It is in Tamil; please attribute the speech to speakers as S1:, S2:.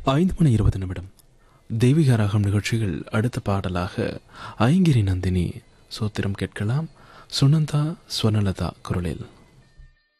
S1: 5:20 தெய்வீக ராகம் நிகழ்ச்சிகள். அடுத்த பாடலாக ஐங்கிரி நந்தினி சோத்திரம் கேட்கலாம். சுனந்தா ஸ்வர்ணலதா குரலில்.